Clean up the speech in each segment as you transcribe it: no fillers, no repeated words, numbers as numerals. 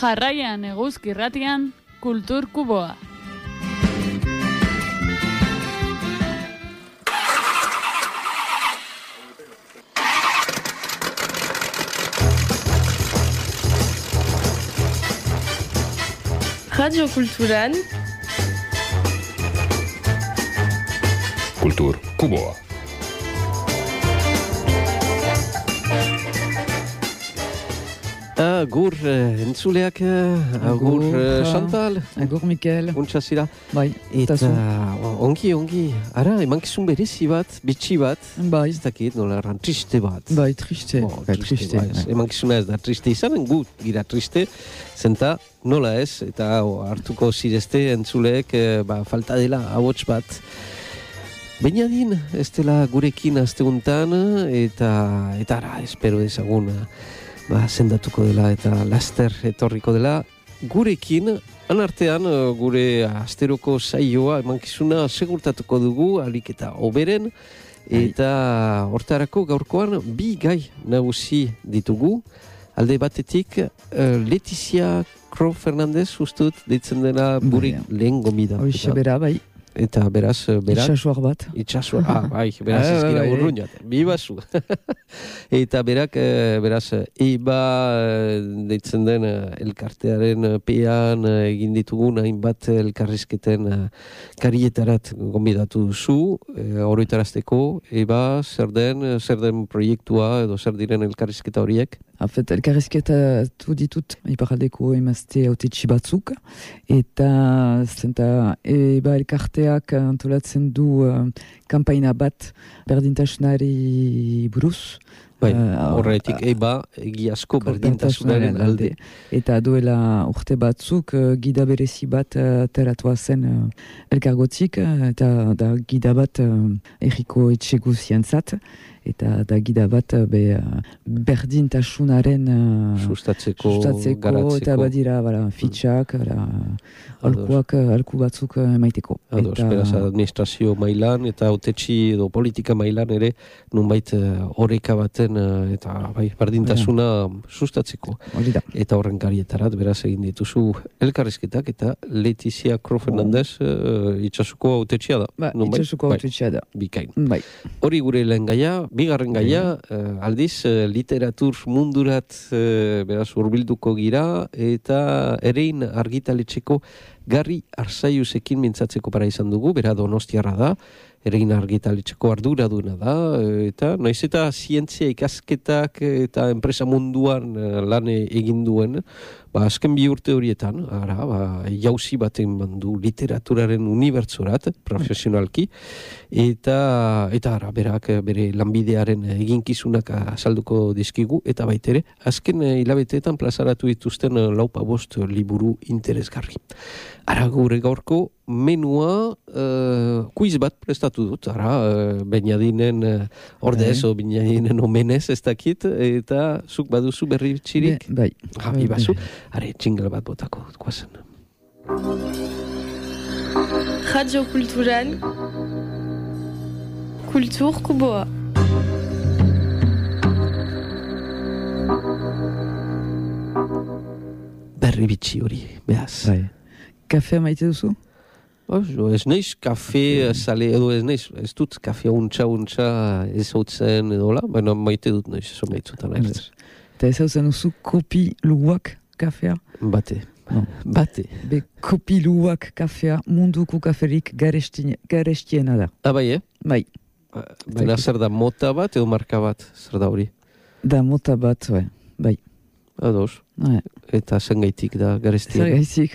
Jarraian eguzki irratian, Kultur Kuboa. Radio Kulturan Kultur Kuboa. Agur entzuleak, agur Chantal. Agur Mikel. Untxazira. Bai, eta ongi. Ara, emankizun berezi bat, bitxi bat. Bai. Ez dakit, nola erran, triste bat. Bai, triste. Triste. Emankizuna ez da triste izan, gu gira triste. Zenta, nola ez, eta hartuko zirezte entzuleek, falta dela ahots bat. Bainadin, ez dela gurekin asteguntan, eta ara, espero ezagun, sendatuko dela eta laster etorriko dela gurekin. Anartean gure asteroko saioa emankizuna segurtatuko dugu alik eta oberen, eta hortarako gaurkoan bi gai nagusi ditugu. Alde batetik Letizia Cro Fernandez ustut deitzen dela gure lehen gomida. Horixe bera, bai. Eta beraz, itxasuak bat. Bai, beraz ezkira urruñat. Bibazu. Eta beraz, Eba deitzen den elkartearen pean egin ditugun hainbat elkarrizketen karietarat gombidatu duzu, oroitarazteko. Eba, zer den proiektua edo zer diren elkarrizketa horiek? Afet, elkarrizketa ditut iparaldeko emazte autetxi batzuk, eta zenta Eba elkarteak antolatzen du kampaina bat berdintasunari buruz. Horretik Eba egiazko berdintasunaren alde. Eta duela urte batzuk gida berezi bat teratua zen elkargotik, eta da gida bat erriko etxegu zientzat, eta da gida bat berdintasunaren sustatzeko, eta badira fitxak, alku batzuk emaiteko. Beraz, administrazio mailan eta autetxi edo politika mailan ere nunbait horreka baten eta berdintasuna sustatzeko. Eta horren karietarat beraz egin dituzu elkarrizketak, eta Letizia Cro Fernandez itxasuko autetxia da. Itxasuko autetxia da. Bikain. Hori gure lehen gaia. Bigarren gaia, aldiz, literatur mundurat beraz urbilduko gira, eta erein argitaletxeko Garri Arzaiusekin mintzatzeko para izan dugu, bera Donostiarra da, erein argitaletxeko arduraduna da, eta naiz eta zientzia ikasketak eta enpresa munduan lan egin duen, azken 2 urte horietan, jauzi baten bandu literaturaren unibertsorat, profesionalki, eta berak bere lanbidearen eginkizunak azalduko dizkigu, eta baitere, azken hilabeteetan plazaratu dituzten 4-5 liburu interesgarri. Ara gure gaurko menua quiz bat prestatu dut, Bainadinen ordez o Bainadinen omenez ez dakit, eta zuk baduzu berri txirik? Bai. Ibazu, txingel bat botako dut, guazen. Radio Kulturan Kultur Kuboa. Berri bitxi hori, behaz. Kafea maite duzu? Ez naiz kafe sale edo ez dut kafea untxa ez hautzen edola, baina maite dut naiz, eso maitzutan aiz. Eta ez hautzen duzu kopi luak kafea? Bate. Be kopi luak kafea munduko kaferik garestiena da. Bai, Bai. Baina zer da mota bat edo marka bat, zer da hori? Da mota bat, bai. Ados. Eta zengaitik da garestia. Zengaitik,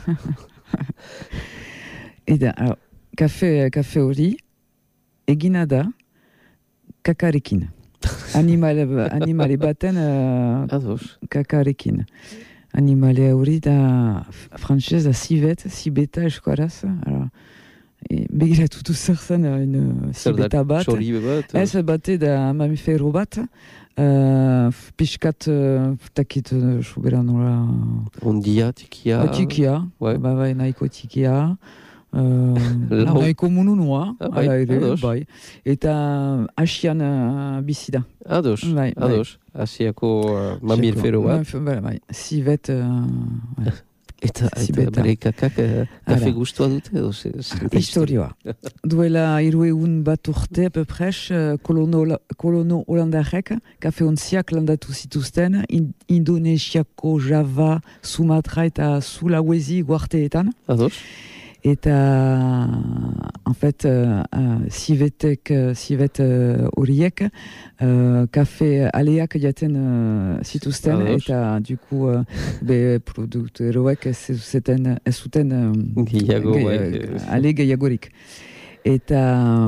Eta, kafe hori egina da kakarekin. Animale baten kakarekin. Animale hori da frantzez da zibeta eskoraz. Begiratutu zer zen zibeta bat. Ez bate da mamifero bat. Piskat takit sobera nola... Ondia, tikia. Tikia, nahiko tikia. nahiko mununua, bai, ala ere, ados. bai. Eta Asian bizi da. Ados, Bai, bai. ados. Asiako mamifero bat. Bai. Zivet, Eta Zibeta. bere kakak kafe Ara. gustua dute edo historioa. Duela 300 bat urte, pepres, kolono holandarrek, kafe ontziak landatu zituzten, Indonesiako, Java, Sumatra eta Sulawesi guarteetan. Ados? Eta, en fait, zivet horiek, kafe aleak jaten zituzten, Ados. eta duku, be produkteroek ez zuten Gehiago, ale gehiagorik. Eta,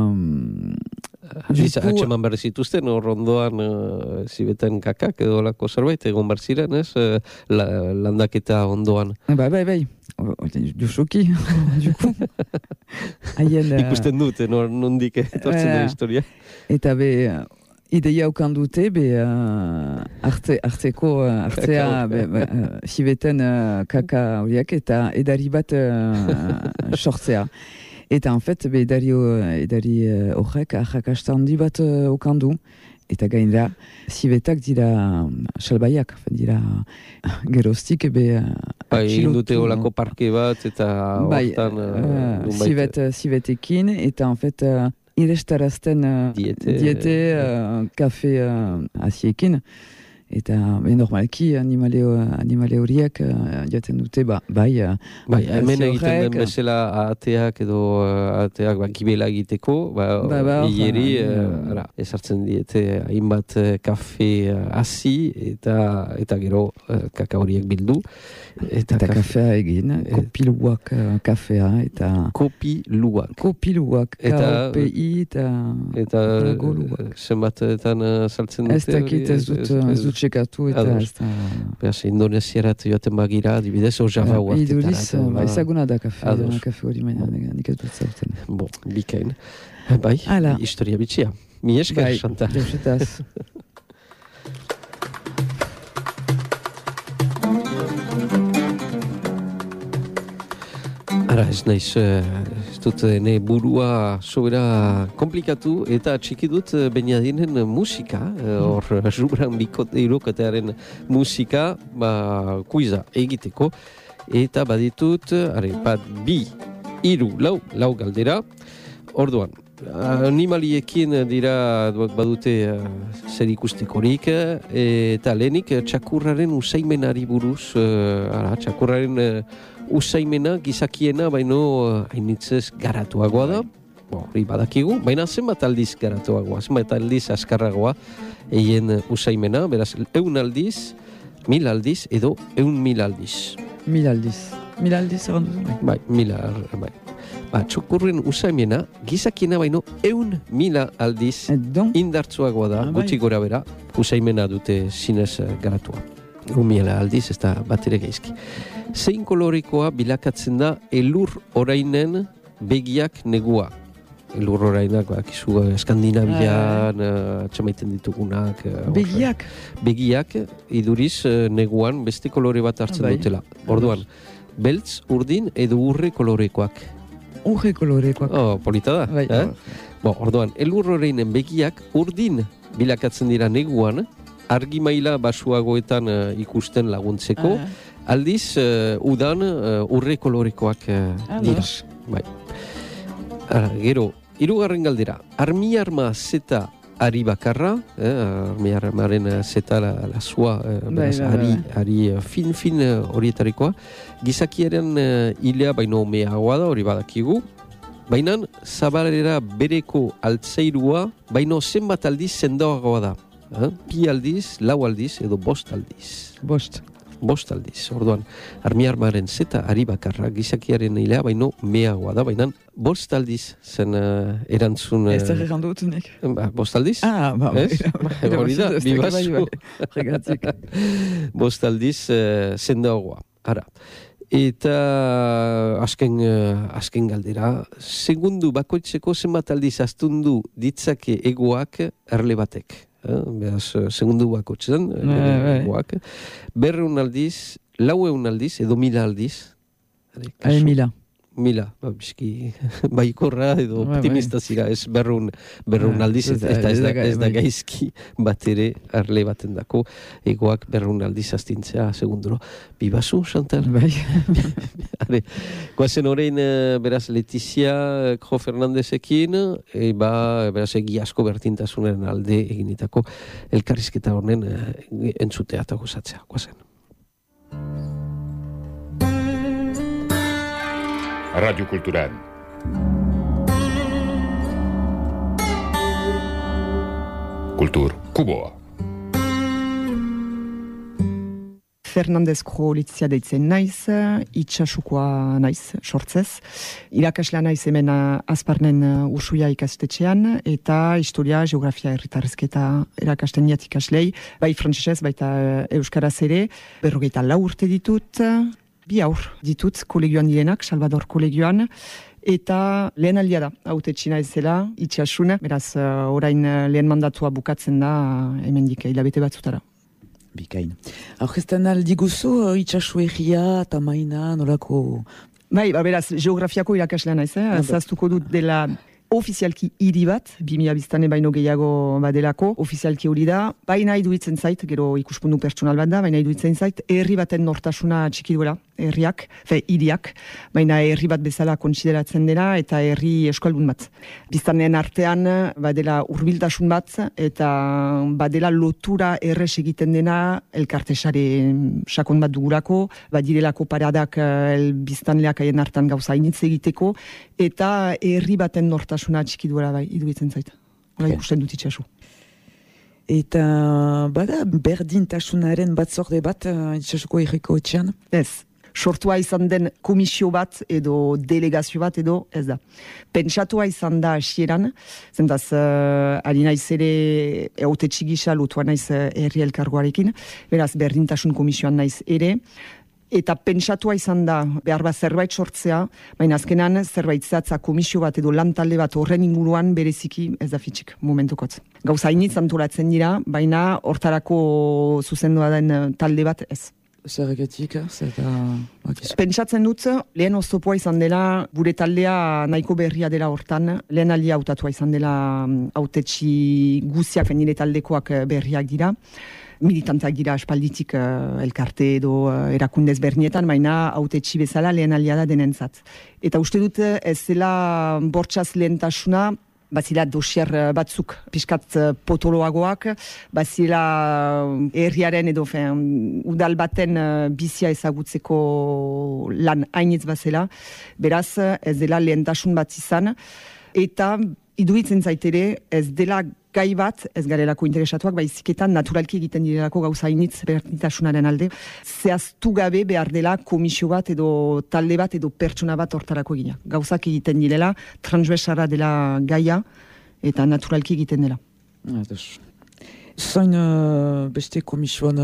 Atxeman behar zituzten, hor ondoan zibetan kakak edo lako zerbait, egon behar ziren, ez? Landaketa ondoan. bai, Josoki, duku. Ikusten dute, nondik etortzen da historia. Eta be, ideia ukan dute, be, hartzea, zibeten kaka horiek, eta edari bat sortzea. Eta, en fait, be, edari horrek, arrakasta handi bat ukan du. Eta gainera, zibetak dira salbaiak, dira geroztik, be, Egin dute olako parke bat, eta hortan... Zibetekin, eta, en fait, irestarazten diete kafe aziekin. Eta normalki animale horiek jaten dute, bai, hemen egiten den bezala ateak edo ateak gibela egiteko, hileri ezartzen diete hainbat kafe hasi eta gero kaka horiek bildu. Eta kafea egin, kopiluak kafea, eta... Kopiluak, K-O-P-I, eta zenbatetan saltzen dute? Ez dakit, ez dut txekatu, eta ez da... Beraz, indonesiarat joaten bagira, dibidez, o Java huartetara. Iduriz, ezaguna da kafe hori, baina nik ez dut zauten. Bon, bikain. Bai, historia bitxia. Mi esker, Xanta. Bai, deusitaz. Ara, ez naiz, ez dut ne burua sobera komplikatu eta txiki dut Beñadinen musika, hor Zubran Irokatearen musika, kuiza egiteko, eta baditut, bi, hiru, lau galdera, orduan, animaliekin dira badute zer ikustekorik, eta lehenik txakurraren usaimenari buruz, txakurraren usaimena, gizakiena, baino hainitzez garatuagoa da, hori badakigu, baina zenbat aldiz garatuagoa, zenbat aldiz askarragoa eien usaimena, beraz, 100 aldiz, 1000 aldiz, edo 100.000 aldiz. 1000 aldiz. 1000 aldiz, egon duzu? Bai, 1000, bai. Txakurren usaimena, gizakiena baino 100.000 aldiz indartsuagoa da, gutxi gora bera, usaimena dute zinez garatua. 1.000 aldiz, ez da bat ere geizki. Zein kolorikoa bilakatzen da elur orainen begiak negua. Elur orainak, Skandinavian, txamaiten ditugunak. Begiak? Begiak, iduriz, neguan beste kolore bat hartzen dutela. Orduan, beltz, urdin edo urre kolorekoak. Urre kolorekoak. Polita da. Orduan, elur orainen begiak urdin bilakatzen dira neguan, argi maila basuagoetan ikusten laguntzeko, aldiz, udan urre kolorekoak dira. Bai. Gero, 3. galdera. Armiarma zeta ari bakarra, armiarmaren zeta lasua, ari fin horietarikoa, gizakiaren hilea baino meagoa da, hori badakigu, baina zabalera bereko altzairua, baino zenbat aldiz sendoagoa da. Pi aldiz, lau aldiz, edo 5 aldiz. Bost aldiz. Orduan, armiarmaren zeta ari bakarra, gizakiaren hilea, baino meagoa da, baina 5 aldiz zen erantzun... Ez da gegandu utunek? 5 aldiz? Hori da, bibazu. Regatik. 5 aldiz sendoagoa. Ara. Eta azken galdera, segundu bakoitzeko zenbat aldiz astundu ditzake egoak erle batek. Beraz, segundu bakoitzen egoak. 200 aldiz, 400 aldiz, edo 1000 aldiz. 1000. mila, biski baikorra edo optimista zira, ez berrun aldiz, eta ez da gaizki bat ere arle baten dako, egoak berrun aldiz astintzea segunduro. Bibazu, Chantal? Bai. Guazen horrein, beraz, Letizia Jo Fernandezekin, beraz, egi asko bertintasunaren alde eginitako elkarrizketa honen entzutea eta gozatzea. Guazen. Radio Cultural. Kultur Kuboa. Fernandezko Letizia deitzen naiz, itsasukoa naiz, sortzez. Irakaslea naiz hemen Azparnen Ursuia ikastetxean, eta historia, geografia, herritarrezketa erakasten diat ikaslei, bai frantsesez, baita euskaraz ere, 44 urte ditut, 2 aur ditut kolegioan direnak, Salvador kolegioan, eta lehen aldia da, hautetxina ezela, itxasuna, beraz, orain lehen mandatua bukatzen da, hemendik hilabete batzutara. Bikain. Aurkezten aldiguzu, itxasu egia, tamaina, nolako... Bai, beraz, geografiako irakaslea naiz, zaztuko dut dela ofizialki hiri bat, 2000 biztane baino gehiago badelako, ofizialki hori da, baina iduitzen zait, gero ikuspundu pertsonal bat da, baina iduitzen zait, herri baten nortasuna txiki duela, herriak, hiriak, baina herri bat bezala kontsideratzen dela, eta herri eskaldun bat. Biztaneen artean, badela hurbiltasun bat, eta badela lotura errez egiten dena, elkartesare sakon bat dugurako, badirelako paradak biztanleak haien hartan gauza initz egiteko, eta herri baten nortasuna txiki duela bai, iduitzen zait. Hora ikusten dut itxasu. Eta bada berdintasunaren batzorde bat itxasuko herriko etxean? Ez. Sortua izan den komisio bat edo delegazio bat edo ez da. Pentsatua izan da hasieran, zentaz ari naiz ere hautetsi gisa lotua naiz herri elkargoarekin, beraz berdintasun komisioan naiz ere, eta pentsatua izan da behar bat zerbait sortzea, baina azkenan zerbait zehatza komisio bat edo lan talde bat horren inguruan bereziki ez da fitxik momentukotz. Gauza initz antolatzen dira, baina hortarako zuzendua den talde bat ez. Zergatik, pentsatzen dut, lehen oztopoa izan dela, gure taldea nahiko berria dela hortan, lehen aldia hautatua izan dela hautetsi guziak, nire taldekoak berriak dira, militantak dira aspalditik elkarte edo erakundez bernietan, baina hautetsi bezala lehen aldia da denentzat. Eta uste dut ez zela bortxaz lehentasuna, bazila dosier batzuk, pixkat potoloagoak, bazila herriaren edo udal baten bizia ezagutzeko lan hainitz bazela, beraz ez dela lehentasun bat izan, eta iduitzen zaitere ez dela gai bat, ez garelako interesatuak, baiziketan naturalki egiten direlako gauza hainitz berdintasunaren alde, zehaztu gabe behar dela komisio bat edo talde bat edo pertsona bat hortarako egina. Gauzak egiten direla, transversara dela gaia, eta naturalki egiten dela. Zain beste komisioan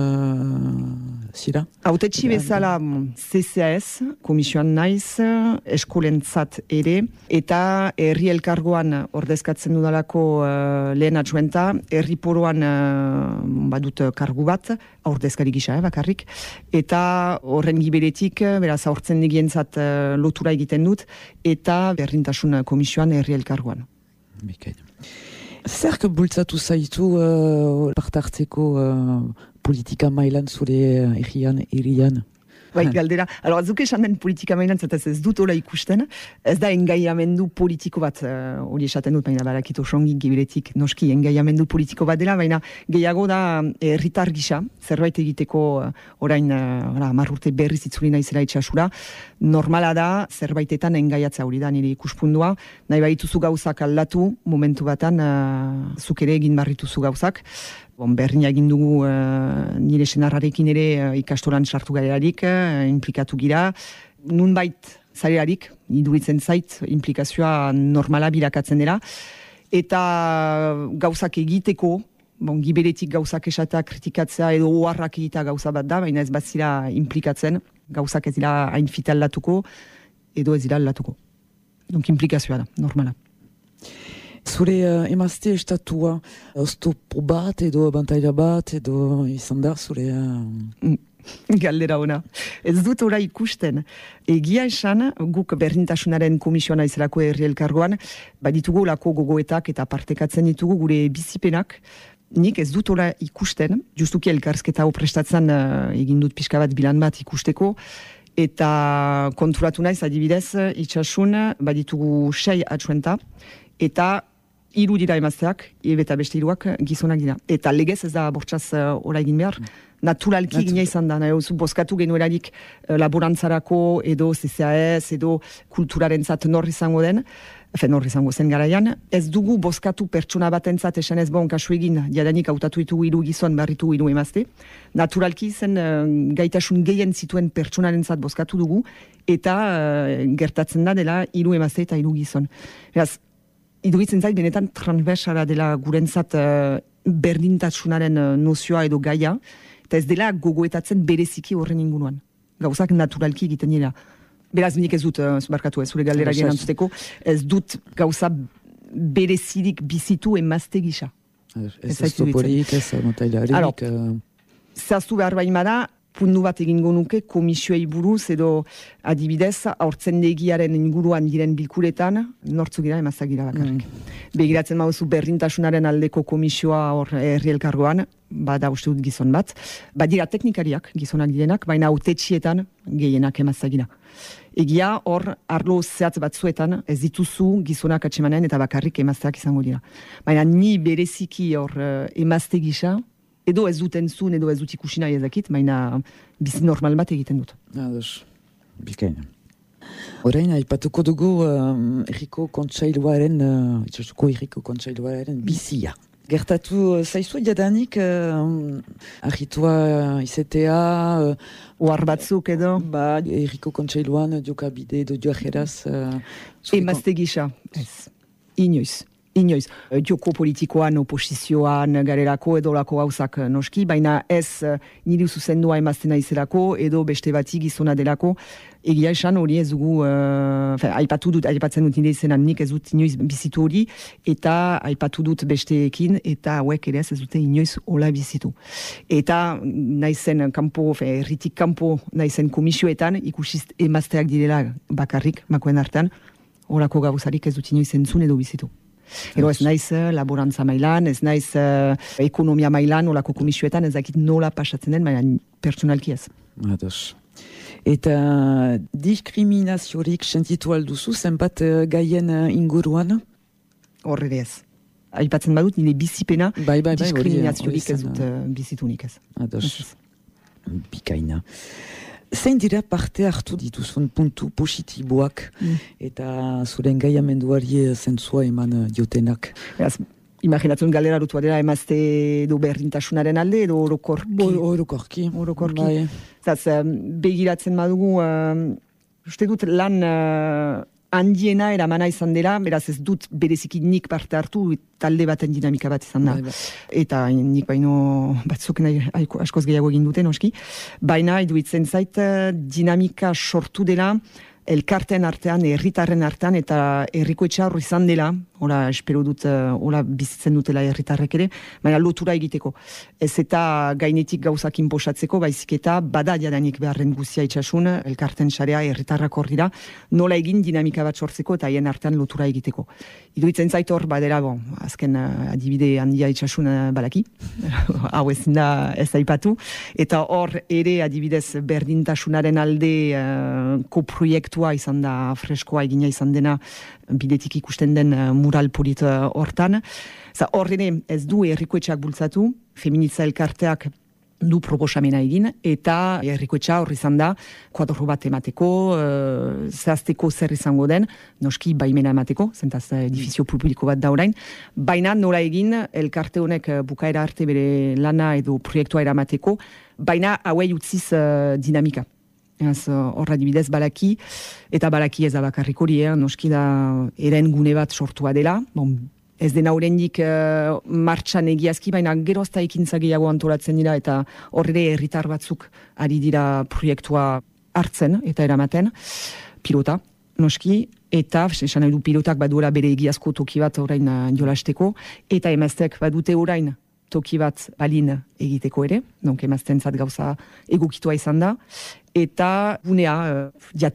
zira? Hautetsi bezala CCAS, komisioan naiz, eskolentzat ere, eta herri elkargoan ordezkatzen dudalako lehen atxuenta, herri poroan badut kargu bat, ordezkari gisa, bakarrik, eta horren giberetik, beraz, aurtzen digientzat lotura egiten dut, eta berdintasun komisioan herri elkargoan. Bikain. Zerk bultzatu zaitu partartzeko politika mailan zure herrian? Bai, galdera. Azuke esan den politika mailan, zatez ez dut hola ikusten, ez da engaiamendu politiko bat, hori esaten dut, baina barakito songi gibiretik noski engaiamendu politiko bat dela, baina gehiago da herritar gisa, zerbait egiteko orain 10 urte berriz itzuli naizela itxasura, normala da zerbaitetan engaiatza hori da nire ikuspundua, nahi baituzu gauzak aldatu, momentu batan zuk ere egin barrituzu gauzak, berdina egin dugu nire senarrarekin ere ikastolan sartu garelarik, implikatu gira, nunbait zarelarik, iduritzen zait, implikazioa normala bilakatzen dela, eta gauzak egiteko, giberetik gauzak esatea, kritikatzea edo oharrak egitea gauza bat da, baina ez bat zira implikatzen, gauzak ez dira hain fita aldatuko, edo ez dira aldatuko. Donc implikazioa da, normala. Zure emazte estatua, oztopo bat edo bantaila bat edo izan da zure... Galdera ona. Ez dut ora ikusten. Egia esan, guk berdintasunaren komisioa naizelako herri elkargoan, baditugu lako gogoetak eta partekatzen ditugu gure bizipenak. Nik ez dut ora ikusten, justuki elkarrizketa hau prestatzen egin dut pixka bat bilan bat ikusteko, eta konturatu naiz adibidez, itxasun, baditugu 6 atsuenta, eta 3 dira emazteak, eta beste 3 gizonak dira. Eta legez ez da bortxaz ora egin behar, naturalki gina izan da, bozkatu genuelarik laborantzarako edo CCAS edo kulturarentzat nor izango den, nor izango zen garaian, ez dugu bozkatu pertsona batentzat esan ez bon kasu egin, jadanik hautatu ditugu 3 gizon, barritu 3 emazte, naturalki zen gaitasun gehien zituen pertsonarentzat bozkatu dugu, eta gertatzen da dela 3 emazte eta 3 gizon. Beraz, iruditzen zait benetan transversala dela gurentzat berdintasunaren nozioa edo gaia, eta ez dela gogoetatzen bereziki horren inguruan. Gauzak naturalki egiten dira. Beraz, nik ez dut, barkatu ez, zure galdera genantzuteko, ez dut gauza berezirik bizitu emazte gisa. Ez toporik, ez notailarik. Zehaztu behar baimara, puntu bat egingo nuke komisioei buruz edo adibidez haurtzendegiaren inguruan diren bilkuretan nortzuk dira emazteak dira bakarrik. Begiratzen mauzu berdintasunaren aldeko komisioa hor herri elkargoan, bada uste dut gizon bat, badira teknikariak gizonak direnak, baina hautetxietan gehienak emazteak dira. Egia hor arlo zehatz batzuetan ez dituzu gizonak atsemanen eta bakarrik emazteak izango dira. Baina ni bereziki hor emazte gisa, edo ez dut entzun, edo ez dut ikusi nahi ezakit, baina bizi normal bat egiten dut. Ados, bikaina. Orain, aipatuko dugu erriko kontsailuaren, itxasuko erriko kontsailuaren bizia. Gertatu zaizu jadanik, ahitua izetea... Oar batzuk edo? Erriko kontsailuan jokabide edo joajeraz... Emazte gisa, ez. Inoiz. Joko politikoan, oposizioan, garerako edo lako gauzak noski, baina ez niri zuzendua emaztena izerako edo beste bati gizona delako. Egia esan hori ez dugu, aipatzen dut nire izenan nik ez dut inoiz bizitu hori, eta aipatu dut besteekin, eta hauek ere ez dute inoiz hola bizitu. Eta naizen kanpo, erritik kanpo naizen komisioetan, ikusiz emazteak direla bakarrik, makoen artean, horako gauzarik ez dut inoiz entzun edo bizitu. Ero ez naiz laborantza mailan, ez naiz ekonomia mailan, olako komisioetan, ez dakit nola pasatzen den, baina personalki ez. Ados. Eta diskriminaziorik sentitu alduzu, zenbat gaien inguruan? Horre ez. Aipatzen badut, nire bizipena, diskriminaziorik ez dut bizitunik ez. Ados. Bikaina. Zein dira parte hartu dituzun puntu positiboak eta zuren gaiamenduari zentzua eman diotenak? Imaginatzen galera dutua dela emazte edo berdintasunaren alde edo orokorki? Orokorki. Begiratzen badugu, uste dut lan handiena eramana izan dela, beraz ez dut bereziki nik parte hartu, talde baten dinamika bat izan da. Eta nik baino batzuk nahi askoz gehiago egin duten, oski. Baina, iduitzen zait, dinamika sortu dela, elkarten artean, herritarren artean, eta herriko etxar izan dela, hola, espero dut, hola, bizitzen dutela herritarrek ere, baina lotura egiteko. Ez eta gainetik gauzak inposatzeko, baizik eta bada jadanik beharren guzia itxasun, elkarten sarea, herritarrak hor dira, nola egin dinamika bat sortzeko eta haien artean lotura egiteko. Iduitzen zait hor, badera, azken adibide handia itxasun balaki, hau ezin da ez aipatu, eta hor ere adibidez berdintasunaren alde koproiektua izan da, freskoa egina izan dena, bidetik ikusten den mural polit hortan. Hor ere ez du herrikoetxeak bultzatu, feminitza elkarteak du proposamena egin, eta herrikoetxa hor izan da, kuadro bat emateko, zehazteko zer izango den, noski baimena emateko, zentaz edifizio publiko bat da orain, baina nola egin elkarte honek bukaera arte bere lana edo proiektua eramateko, baina hauei utziz dinamika. Horra dibidez balaki, eta balaki ez da bakarrik hori, noski da eren gune bat sortua dela, ez dena oraindik martxan egiazki, baina gerozta ekintza gehiago antolatzen dira, eta horre herritar batzuk ari dira proiektua hartzen eta eramaten, pilota, noski, eta esan nahi du pilotak baduela bere egiazko toki bat orain jolasteko, eta emazteak badute orain toki bat balin egiteko ere, donk emaztentzat gauza egokitua izan da, eta gunea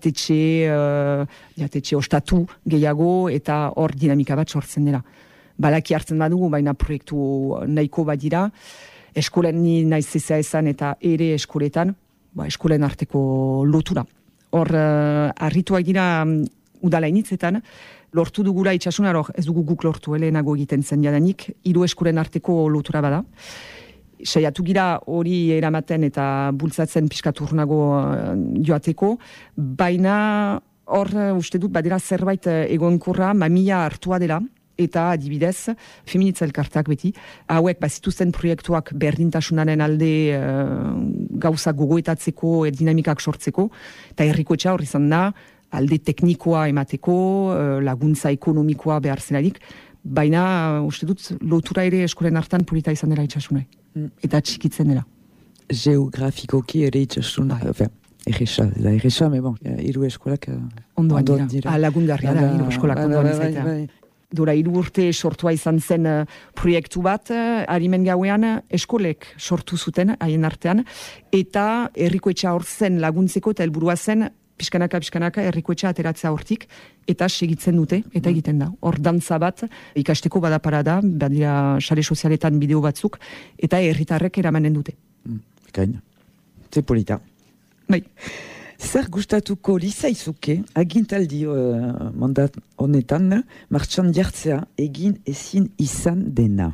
jatetxe ostatu gehiago eta hor dinamika bat sortzen dela. Balaki hartzen badugu, baina proiektu nahiko badira, eskolen ni naiz zezea esan eta ere eskoletan, eskolen arteko lotura. Hor, arrituak dira udalainitzetan, lortu dugula itxasuna, ez dugu guk lortu lehenago egiten zen jadanik, 3 eskolen arteko lotura bada. Saiatu gira hori eramaten eta bultzatzen pixkaturnago joateko, baina hor uste dut badera zerbait egonkorra mamia hartua dela, eta adibidez, feminitza elkartak beti, hauek bazituzten proiektuak berdintasunaren alde gauza gogoetatzeko, dinamikak sortzeko, eta herrikoetxa hor izan da, alde teknikoa emateko, laguntza ekonomikoa behar zelarik, baina uste dut lotura ere eskolen hartan polita izan dela itxasunai, eta txikitzen dela. Geografikoki ere itxasuna, erresa, me bon, 3 eskolak ondoan dira. Lagungarria da, 3 eskolak ondoan izaitea. Dora 3 urte sortua izan zen proiektu bat, harimen gauean eskolek sortu zuten haien artean, eta herrikoetxa hor zen laguntzeko eta helburua zen pixkanaka herrikoetxa ateratzea hortik, eta segitzen dute, eta egiten da. Hor dantza bat, ikasteko badapara da, badira sare sozialetan bideo batzuk, eta herritarrek eramanen dute. Kain, ze polita. Bai. Zer gustatuko lizaizuke agintaldi mandat honetan martxan jartzea egin ezin izan dena?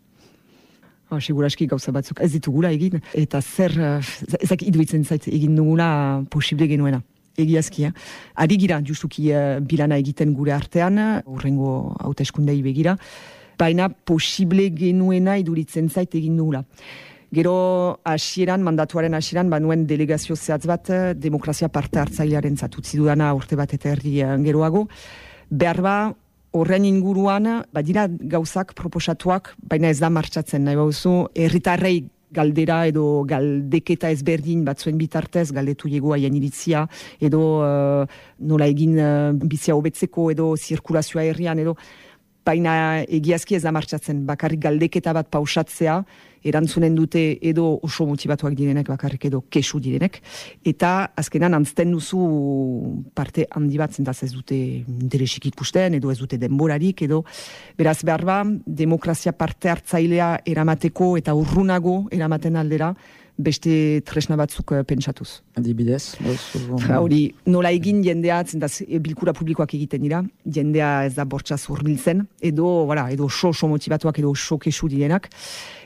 Seguraski gauza batzuk ez ditugula egin, eta zer, ezak iduitzen zait egin dugula posible genuena. Egiazkia. Ari gira, justuki bilana egiten gure artean, urrengo hauteskundei begira, baina posible genuena iduritzen zait egin dugula. Gero mandatuaren hasieran, banuen delegazio zehatz bat, demokrazia parte hartzailearen zatutzi dudana urte bat eta erdi geroago. Behar horren inguruan, badira gauzak proposatuak, baina ez da martxatzen, nahi bauzu, herritarrei galdera edo galdeketa ezberdin batzuen bitartez, galdetu jego haien iritzia, edo nola egin bizia hobetzeko, edo zirkulazioa herrian, edo baina egiazki ez da martxatzen, bakarrik galdeketa bat pausatzea, erantzunen dute edo oso motibatuak direnek, bakarrik edo kesu direnek, eta azkenan antzten duzu parte handi bat zentaz ez dute interesik ikusten, edo ez dute denborarik, edo beraz behar demokrazia parte hartzailea eramateko eta urrunago eramaten aldera, beste tresna batzuk pentsatuz. Adibidez? Hori, nola egin jendea, zentaz bilkura publikoak egiten dira, jendea ez da bortxaz hurbiltzen, edo oso motibatuak edo oso kesu direnak,